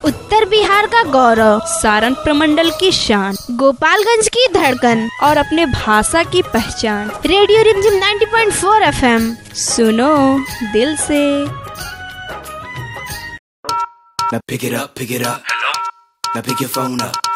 उत्तर बिहार का गौरव, सारण प्रमंडल की शान, गोपालगंज की धड़कन और अपने भाषा की पहचान। रेडियो रिमझिम 90.4 FM, सुनो दिल से। Now pick it up. Hello? Now pick your phone up.